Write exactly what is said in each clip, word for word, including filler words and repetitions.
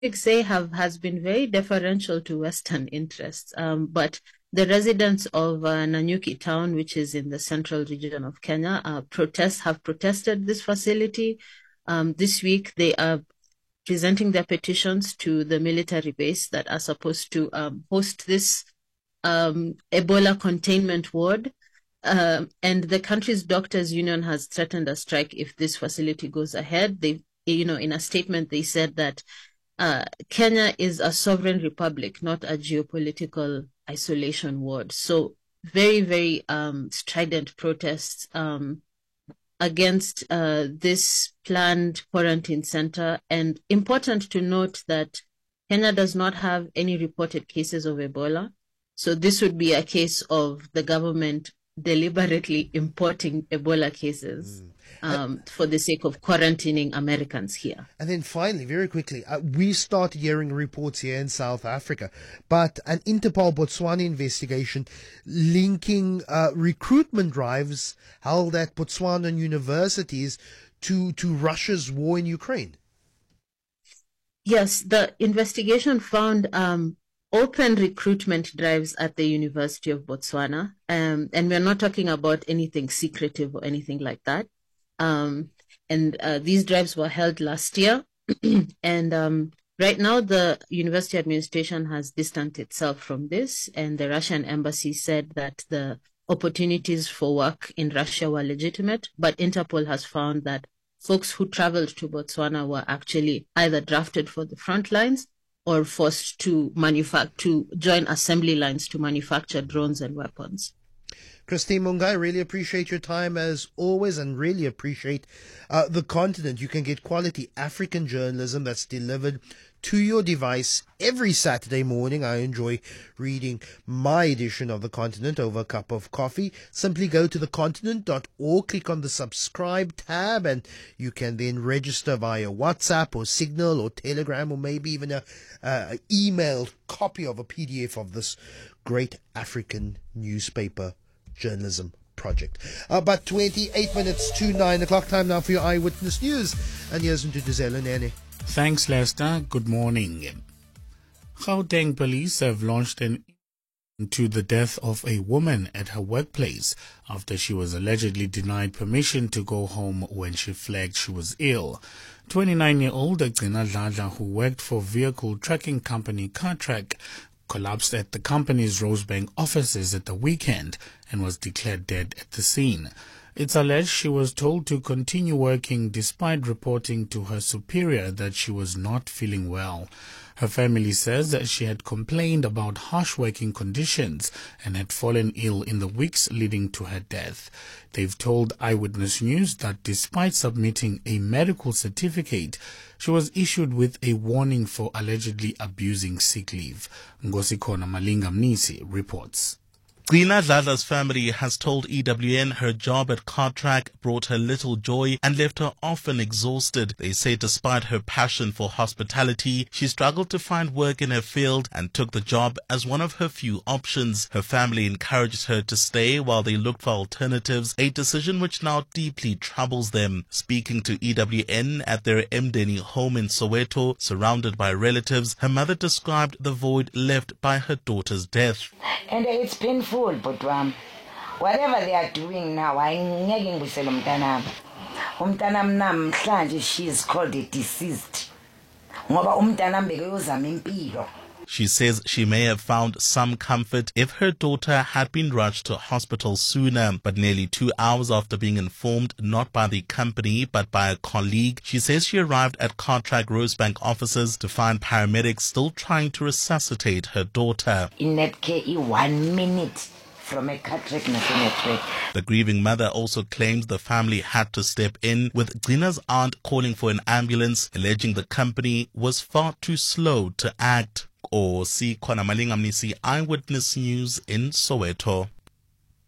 say have has been very deferential to Western interests, um, but the residents of uh, Nanyuki town, which is in the central region of Kenya, uh, protest have protested this facility. Um, this week, they are presenting their petitions to the military base that are supposed to um, host this um, Ebola containment ward. Um, and the country's doctors union has threatened a strike if this facility goes ahead. They, you know, in a statement, they said that uh, Kenya is a sovereign republic, not a geopolitical isolation ward. So very, very um, strident protests um, against uh, this planned quarantine center. And important to note that Kenya does not have any reported cases of Ebola. So this would be a case of the government deliberately importing Ebola cases. Mm. Um, for the sake of quarantining Americans here. And then finally, very quickly, uh, we started hearing reports here in South Africa, but an Interpol Botswana investigation linking uh, recruitment drives held at Botswanan universities to, to Russia's war in Ukraine. Yes, the investigation found um, open recruitment drives at the University of Botswana, um, and we're not talking about anything secretive or anything like that. Um, and uh, these drives were held last year. and um, right now, the university administration has distanced itself from this. And the Russian embassy said that the opportunities for work in Russia were legitimate. But Interpol has found that folks who traveled to Botswana were actually either drafted for the front lines or forced to manufacture, to join assembly lines to manufacture drones and weapons. Christine Mungai, really appreciate your time as always, and really appreciate uh, the continent. You can get quality African journalism that's delivered to your device every Saturday morning. I enjoy reading my edition of The Continent over a cup of coffee. Simply go to the continent dot org, click on the subscribe tab, and you can then register via WhatsApp or Signal or Telegram, or maybe even a uh, emailed copy of a P D F of this great African newspaper journalism project. About twenty-eight minutes to nine o'clock, time now for your Eyewitness News. And here's into Dizella Nene. Thanks, Lester. Good morning. Gauteng police have launched an into the death of a woman at her workplace after she was allegedly denied permission to go home when she flagged she was ill. twenty-nine-year-old Agcina Dladla, who worked for vehicle tracking company Cartrack, collapsed at the company's Rosebank offices at the weekend and was declared dead at the scene. It's alleged she was told to continue working despite reporting to her superior that she was not feeling well. Her family says that she had complained about harsh working conditions and had fallen ill in the weeks leading to her death. They've told Eyewitness News that despite submitting a medical certificate, she was issued with a warning for allegedly abusing sick leave. Ngosikona Malinga Mnisi reports. Agcina Dladla's family has told E W N her job at Cartrack brought her little joy and left her often exhausted. They say despite her passion for hospitality, she struggled to find work in her field and took the job as one of her few options. Her family encouraged her to stay while they looked for alternatives, a decision which now deeply troubles them. Speaking to E W N at their Mdeni home in Soweto, surrounded by relatives, her mother described the void left by her daughter's death. And it's painful. But um, whatever they are doing now, I ngeke ngibusele umntanami. Umntanami namhlanje she is called a deceased. Ngoba umntanami bekuyozama impilo. She says she may have found some comfort if her daughter had been rushed to hospital sooner, but nearly two hours after being informed not by the company but by a colleague, she says she arrived at Cartrack Rosebank offices to find paramedics still trying to resuscitate her daughter. In that case, one minute from a Cartrack network. The grieving mother also claims the family had to step in, with Gcina's aunt calling for an ambulance, alleging the company was far too slow to act. Or see Kona Malinga Mnisi, Eyewitness News in Soweto.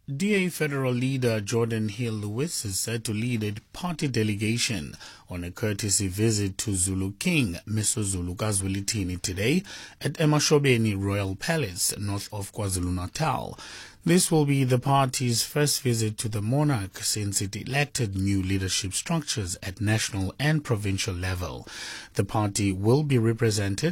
D A federal leader Jordan Hill Lewis is set to lead a party delegation on a courtesy visit to Zulu King Misuzulu KwaZulu-Natal today at Emashobeni Royal Palace, north of KwaZulu-Natal. This will be the party's first visit to the monarch since it elected new leadership structures at national and provincial level. The party will be represented